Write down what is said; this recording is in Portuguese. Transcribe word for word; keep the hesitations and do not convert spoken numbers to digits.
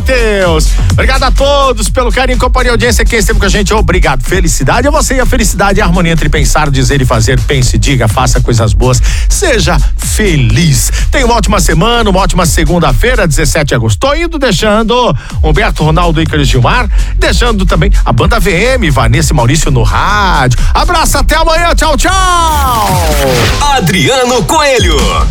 Matheus. Obrigado a todos pelo carinho, companhia e audiência. Quem esteve com a gente, obrigado. Felicidade a você e a felicidade e a harmonia entre pensar, dizer e fazer. Pense, diga, faça coisas boas. Seja feliz. Tenha uma ótima semana, uma ótima segunda-feira, dezessete de agosto. Tô indo deixando Humberto, Ronaldo, Ícaro Gilmar, deixando também a banda V M, Vanessa e Maurício no rádio. Abraço, até amanhã. Tchau, tchau. Adriano Coelho.